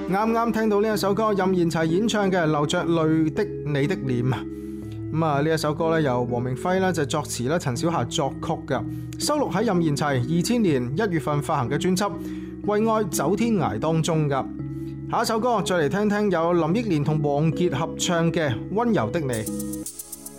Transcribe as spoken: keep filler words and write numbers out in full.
啱啱聽到呢一首歌，任賢齊演唱嘅《流着淚的你的臉》啊。咁啊，呢一首歌咧由黃明輝咧就作詞啦，陳小霞作曲嘅，收錄喺任賢齊二千年一月份發行嘅專輯《為愛走天涯》當中噶。下一首歌再嚟聽聽有林憶蓮同王傑合唱嘅《溫柔的你》。